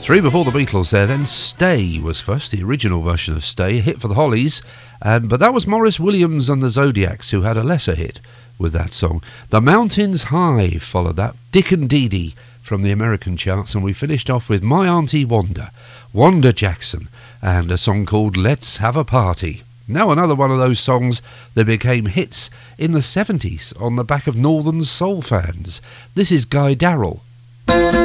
Three before the Beatles there, then Stay was first, the original version of Stay, a hit for the Hollies, but that was Maurice Williams and the Zodiacs who had a lesser hit with that song. The Mountains High followed that, Dick and Dee Dee from the American charts, and we finished off with My Auntie Wanda, Wanda Jackson, and a song called Let's Have a Party. Now another one of those songs that became hits in the 70s on the back of Northern Soul fans. This is Guy Darrell.